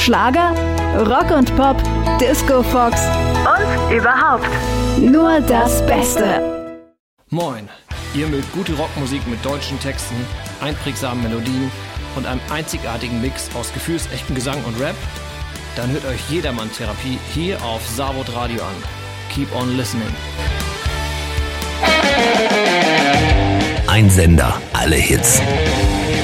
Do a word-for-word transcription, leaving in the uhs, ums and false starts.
Schlager, Rock und Pop, Disco Fox und überhaupt nur das Beste. Moin, ihr mögt gute Rockmusik mit deutschen Texten, einprägsamen Melodien und einem einzigartigen Mix aus gefühlsechten Gesang und Rap? Dann hört euch Jedermann Therapie hier auf Savod Radio an. Keep on listening. Ein Sender, alle Hits.